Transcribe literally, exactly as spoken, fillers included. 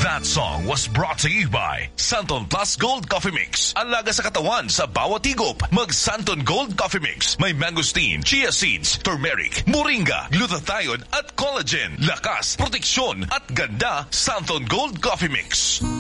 That song was brought to you by Santon Plus Gold Coffee Mix. Alaga sa katawan sa bawat higop. Mag Santon Gold Coffee Mix. May mangosteen, chia seeds, turmeric, moringa, glutathione at collagen. Lakas, proteksyon at ganda. Santon Gold Coffee Mix.